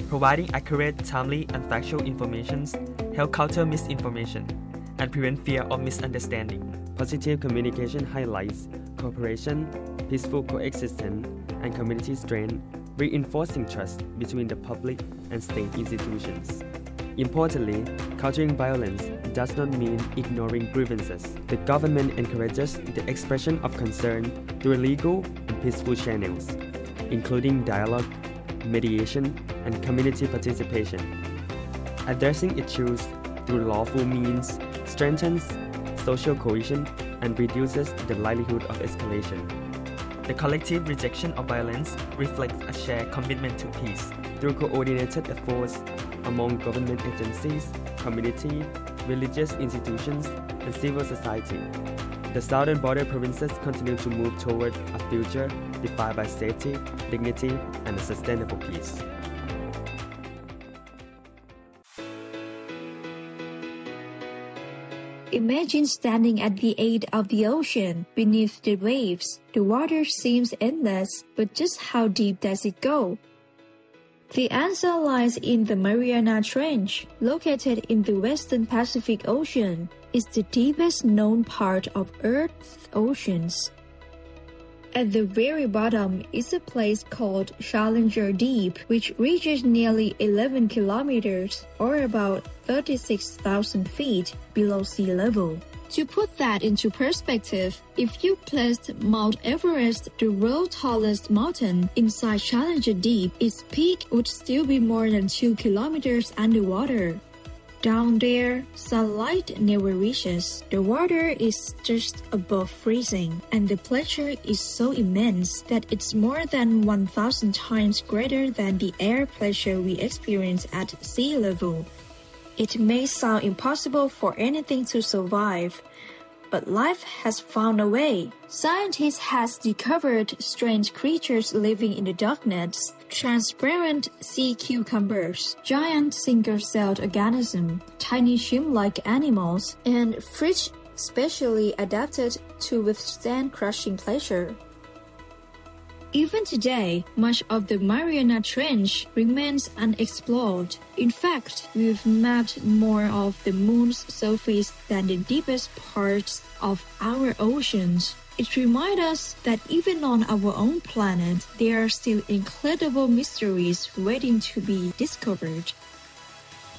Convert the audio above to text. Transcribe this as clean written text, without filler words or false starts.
providing accurate, timely, and factual information help counter misinformation and prevent fear of misunderstanding. Positive communication highlights cooperation, peaceful coexistence, and community strength, reinforcing trust between the public and state institutions. Importantly, countering violence does not mean ignoring grievances. The government encourages the expression of concern through legal and peaceful channels, including dialogue, mediation, and community participation. Addressing issues through lawful means strengthens social cohesion and reduces the likelihood of escalation. The collective rejection of violence reflects a shared commitment to peace. Through coordinated efforts among government agencies, community, religious institutions, and civil society, the southern border provinces continue to move toward a future defined by safety, dignity, and a sustainable peace. Imagine standing at the edge of the ocean, beneath the waves. The water seems endless, but just how deep does it go? The answer lies in the Mariana Trench, located in the western Pacific Ocean. It's the deepest known part of Earth's oceans. At the very bottom is a place called Challenger Deep, which reaches nearly 11 kilometers, or about 36,000 feet, below sea level. To put that into perspective, if you placed Mount Everest, the world's tallest mountain, inside Challenger Deep, its peak would still be more than 2 kilometers underwater. Down there, sunlight never reaches. The water is just above freezing, and the pressure is so immense that it's more than 1,000 times greater than the air pressure we experience at sea level. It may sound impossible for anything to survive, but life has found a way. Scientists have discovered strange creatures living in the darkness, transparent sea cucumbers, giant single-celled organisms, tiny shrimp-like animals, and fish specially adapted to withstand crushing pressure. Even today, much of the Mariana Trench remains unexplored. In fact, we've mapped more of the moon's surface than the deepest parts of our oceans. It reminds us that even on our own planet, there are still incredible mysteries waiting to be discovered.